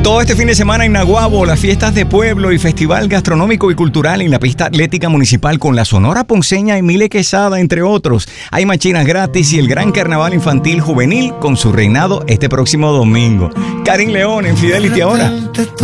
Todo este fin de semana en Naguabo, las fiestas de pueblo y festival gastronómico y cultural en la pista atlética municipal con la Sonora Ponceña Emilia Quesada, entre otros. Hay machinas gratis y el gran carnaval infantil juvenil con su reinado este próximo domingo. Karin León en Fidelity ahora.